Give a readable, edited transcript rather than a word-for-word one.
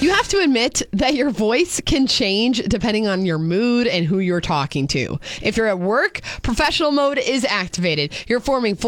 You have to admit that your voice can change depending on your mood and who you're talking to. If you're at work, professional mode is activated. You're forming